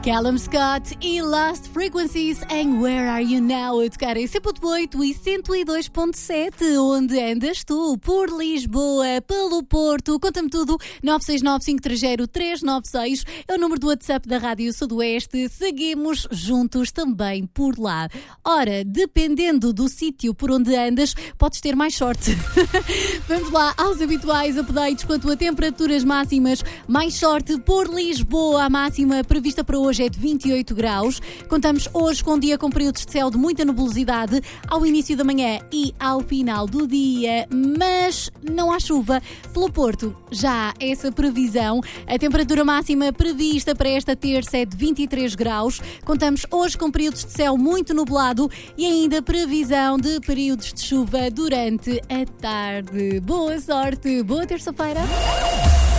Callum Scott e Lost Frequencies em Where Are You Now? A tocar em 100.8 e 102.7. Onde andas tu? Por Lisboa, pelo Porto. Conta-me tudo. 969-530-396 é o número do WhatsApp da Rádio Sudoeste. Seguimos juntos também por lá. Ora, dependendo do sítio por onde andas, podes ter mais sorte. Vamos lá aos habituais updates quanto a temperaturas máximas. Mais sorte por Lisboa. A máxima prevista para hoje é de 28 graus. Contamos hoje com um dia com períodos de céu de muita nebulosidade ao início da manhã e ao final do dia, mas não há chuva. Pelo Porto já há essa previsão. A temperatura máxima prevista para esta terça é de 23 graus. Contamos hoje com períodos de céu muito nublado e ainda previsão de períodos de chuva durante a tarde. Boa sorte, boa terça-feira.